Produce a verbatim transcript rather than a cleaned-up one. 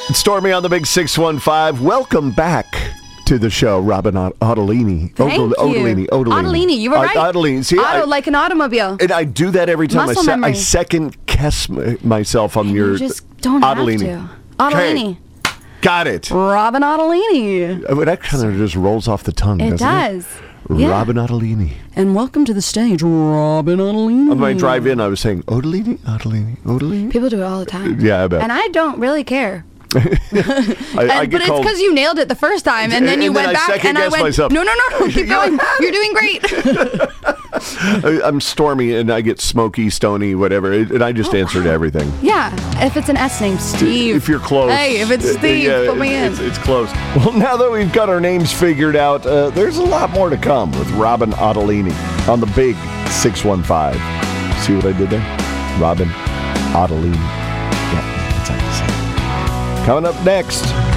It's Stormy on the Big six one five. Welcome back to the show, Robin Ottolini. Thank Odol- you. Ottolini. Ottolini. Ottolini, you were right. Uh, Ottolini. See, Auto, I, like an automobile. and I do that every time. I, Muscle se- I memory. second guess m- myself on your You just don't Ottolini. have to. Ottolini. Okay. Got it. Robin Ottolini. Uh, That kind of just rolls off the tongue, It doesn't does. it? Yeah. Robin Ottolini. And welcome to the stage, Robin Ottolini. On my drive in, I was saying, Ottolini, Ottolini, Ottolini. People do it all the time. Yeah, I bet. And I don't really care. I, I And, get but it's called- because you nailed it the first time, and then And you then went I back, and I second-guessed went, myself. no, no, no, no, keep going. You're doing great. I- I'm Stormy, and I get Smoky, Stony, whatever, and I just answer to everything. Yeah, if it's an S name, Steve. If you're close. Hey, if it's Uh, Steve, yeah, put me in. it's, It's close. Well, now that we've got our names figured out, uh, there's a lot more to come with Robin Ottolini on the Big six one five. See what I did there? Robin Ottolini. Yeah, that's how you say it. Coming up next,